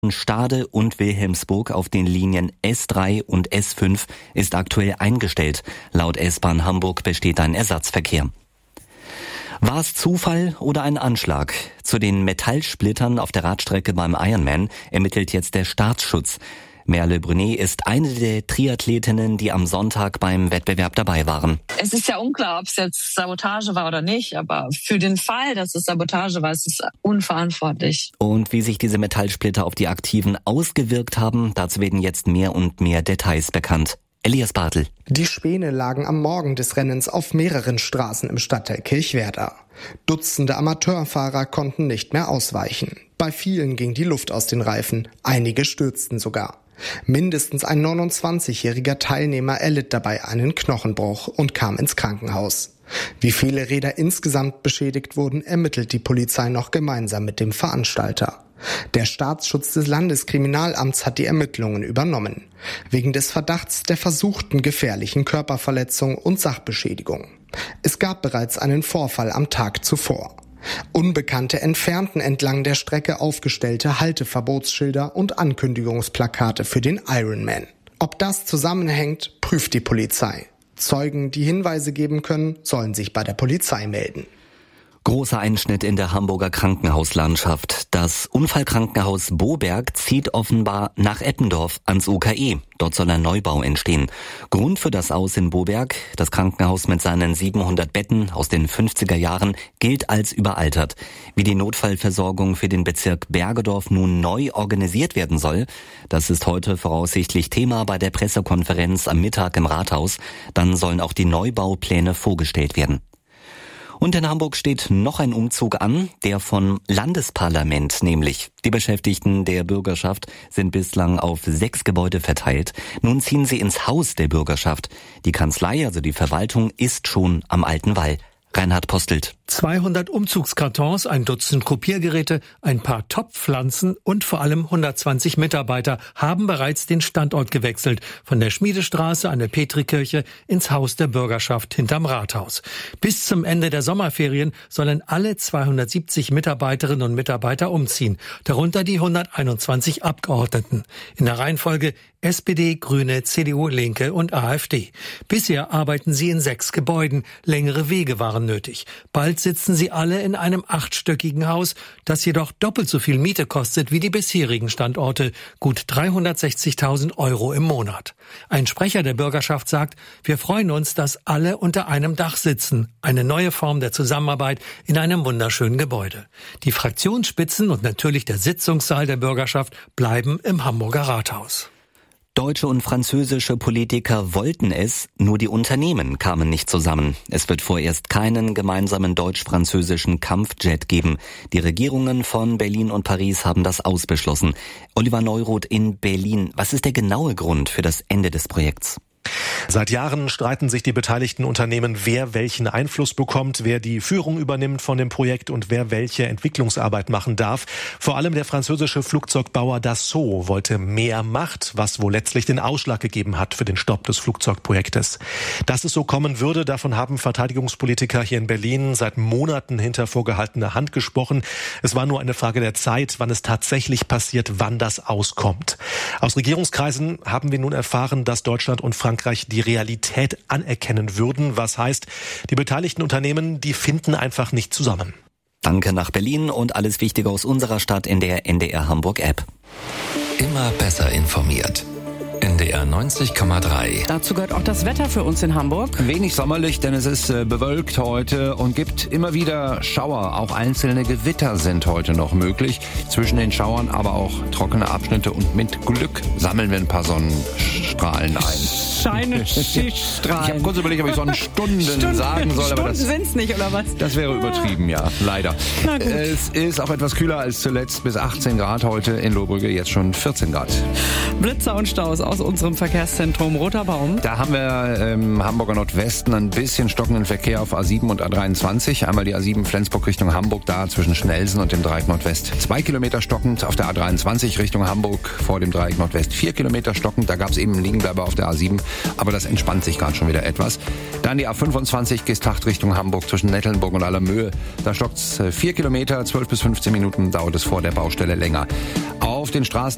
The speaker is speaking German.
Stade und Wilhelmsburg auf den Linien S3 und S5 ist aktuell eingestellt. Laut S-Bahn Hamburg besteht ein Ersatzverkehr. War es Zufall oder ein Anschlag? Zu den Metallsplittern auf der Radstrecke beim Ironman ermittelt jetzt der Staatsschutz. Merle Brunet ist eine der Triathletinnen, die am Sonntag beim Wettbewerb dabei waren. Es ist ja unklar, ob es jetzt Sabotage war oder nicht, aber für den Fall, dass es Sabotage war, ist es unverantwortlich. Und wie sich diese Metallsplitter auf die Aktiven ausgewirkt haben, dazu werden jetzt mehr und mehr Details bekannt. Elias Bartel. Die Späne lagen am Morgen des Rennens auf mehreren Straßen im Stadtteil Kirchwerder. Dutzende Amateurfahrer konnten nicht mehr ausweichen. Bei vielen ging die Luft aus den Reifen, einige stürzten sogar. Mindestens ein 29-jähriger Teilnehmer erlitt dabei einen Knochenbruch und kam ins Krankenhaus. Wie viele Räder insgesamt beschädigt wurden, ermittelt die Polizei noch gemeinsam mit dem Veranstalter. Der Staatsschutz des Landeskriminalamts hat die Ermittlungen übernommen, wegen des Verdachts der versuchten gefährlichen Körperverletzung und Sachbeschädigung. Es gab bereits einen Vorfall am Tag zuvor. Unbekannte entfernten entlang der Strecke aufgestellte Halteverbotsschilder und Ankündigungsplakate für den Ironman. Ob das zusammenhängt, prüft die Polizei. Zeugen, die Hinweise geben können, sollen sich bei der Polizei melden. Großer Einschnitt in der Hamburger Krankenhauslandschaft. Das Unfallkrankenhaus Boberg zieht offenbar nach Eppendorf ans UKE. Dort soll ein Neubau entstehen. Grund für das Aus in Boberg: das Krankenhaus mit seinen 700 Betten aus den 50er Jahren gilt als überaltert. Wie die Notfallversorgung für den Bezirk Bergedorf nun neu organisiert werden soll, das ist heute voraussichtlich Thema bei der Pressekonferenz am Mittag im Rathaus. Dann sollen auch die Neubaupläne vorgestellt werden. Und in Hamburg steht noch ein Umzug an, der vom Landesparlament nämlich. Die Beschäftigten der Bürgerschaft sind bislang auf 6 Gebäude verteilt. Nun ziehen sie ins Haus der Bürgerschaft. Die Kanzlei, also die Verwaltung, ist schon am Alten Wall. Reinhard Postelt. 200 Umzugskartons, ein Dutzend Kopiergeräte, ein paar Topfpflanzen und vor allem 120 Mitarbeiter haben bereits den Standort gewechselt. Von der Schmiedestraße an der Petrikirche ins Haus der Bürgerschaft hinterm Rathaus. Bis zum Ende der Sommerferien sollen alle 270 Mitarbeiterinnen und Mitarbeiter umziehen. Darunter die 121 Abgeordneten. In der Reihenfolge SPD, Grüne, CDU, Linke und AfD. Bisher arbeiten sie in 6 Gebäuden. Längere Wege waren nötig. Bald sitzen sie alle in einem 8-stöckigen Haus, das jedoch doppelt so viel Miete kostet wie die bisherigen Standorte. Gut 360.000 € im Monat. Ein Sprecher der Bürgerschaft sagt, wir freuen uns, dass alle unter einem Dach sitzen. Eine neue Form der Zusammenarbeit in einem wunderschönen Gebäude. Die Fraktionsspitzen und natürlich der Sitzungssaal der Bürgerschaft bleiben im Hamburger Rathaus. Deutsche und französische Politiker wollten es, nur die Unternehmen kamen nicht zusammen. Es wird vorerst keinen gemeinsamen deutsch-französischen Kampfjet geben. Die Regierungen von Berlin und Paris haben das ausbeschlossen. Oliver Neuroth in Berlin. Was ist der genaue Grund für das Ende des Projekts? Seit Jahren streiten sich die beteiligten Unternehmen, wer welchen Einfluss bekommt, wer die Führung übernimmt von dem Projekt und wer welche Entwicklungsarbeit machen darf. Vor allem der französische Flugzeugbauer Dassault wollte mehr Macht, was wohl letztlich den Ausschlag gegeben hat für den Stopp des Flugzeugprojektes. Dass es so kommen würde, davon haben Verteidigungspolitiker hier in Berlin seit Monaten hinter vorgehaltener Hand gesprochen. Es war nur eine Frage der Zeit, wann es tatsächlich passiert, wann das auskommt. Aus Regierungskreisen haben wir nun erfahren, dass Deutschland und Frankreich die Realität anerkennen würden. Was heißt, die beteiligten Unternehmen, die finden einfach nicht zusammen. Danke nach Berlin und alles Wichtige aus unserer Stadt in der NDR Hamburg App. Immer besser informiert. NDR 90,3. Dazu gehört auch das Wetter für uns in Hamburg. Wenig sommerlich, denn es ist bewölkt heute und gibt immer wieder Schauer. Auch einzelne Gewitter sind heute noch möglich. Zwischen den Schauern aber auch trockene Abschnitte und mit Glück sammeln wir ein paar Sonnenstrahlen ein. Schichtstrahlen. Ich habe kurz überlegt, ob ich Sonnenstunden sagen soll. Aber das sind's nicht, oder was? Das wäre übertrieben, ja, leider. Es ist auch etwas kühler als zuletzt, bis 18 Grad heute in Lohbrügge, jetzt schon 14 Grad. Blitzer und Staus aus unserem Verkehrszentrum Roter Baum. Da haben wir im Hamburger Nordwesten ein bisschen stockenden Verkehr auf A7 und A23. Einmal die A7 Flensburg Richtung Hamburg, da zwischen Schnellsen und dem Dreieck Nordwest 2 Kilometer stockend. Auf der A23 Richtung Hamburg vor dem Dreieck Nordwest 4 Kilometer stockend. Da gab es eben einen Liegenbleiber auf der A7, aber das entspannt sich gerade schon wieder etwas. Dann die A25 Geesthacht Richtung Hamburg zwischen Nettelnburg und Allermöhe. Da stockt es 4 Kilometer, 12 bis 15 Minuten dauert es vor der Baustelle länger. Auf den Straßen